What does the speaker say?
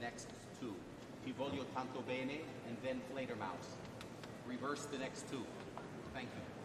next two. Ti voglio tanto bene, and then Fledermaus. Reverse the next two. Thank you.